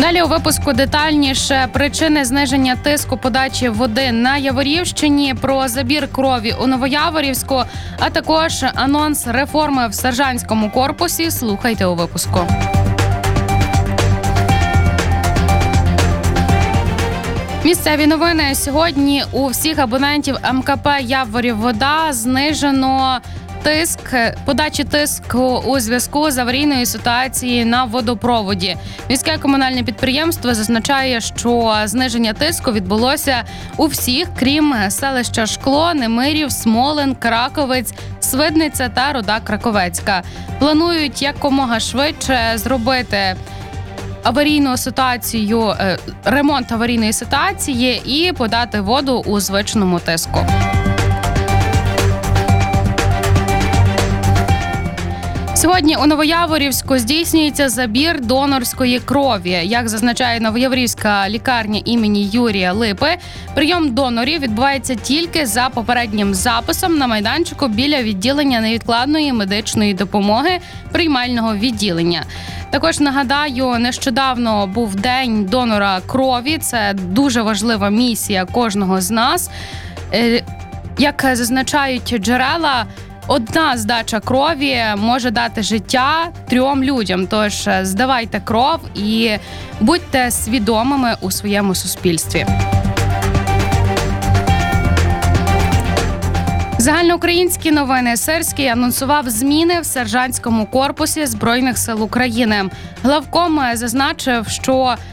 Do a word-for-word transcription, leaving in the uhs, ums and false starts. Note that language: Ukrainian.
Далі у випуску детальніше причини зниження тиску подачі води на Яворівщині, про забір крові у Новояворівську, а також анонс реформи в сержантському корпусі. Слухайте у випуску. Місцеві новини. Сьогодні у всіх абонентів ем ка пе «Яворіввода» знижено тиск, подачі тиску у зв'язку з аварійною ситуацією на водопроводі. Міське комунальне підприємство зазначає, що зниження тиску відбулося у всіх, крім селища Шкло, Немирів, Смолин, Краковець, Свидниця та Руда Краковецька. Планують якомога швидше зробити аварійну ситуацію, ремонт аварійної ситуації і подати воду у звичному тиску. Сьогодні у Новояворівську здійснюється забір донорської крові. Як зазначає Новояворівська лікарня імені Юрія Липи, прийом донорів відбувається тільки за попереднім записом на майданчику біля відділення невідкладної медичної допомоги приймального відділення. Також нагадаю, нещодавно був день донора крові. Це дуже важлива місія кожного з нас. Як зазначають джерела, одна здача крові може дати життя трьом людям. Тож здавайте кров і будьте свідомими у своєму суспільстві. Загальноукраїнські новини. Сирський анонсував зміни в сержантському корпусі Збройних сил України. Главком зазначив, що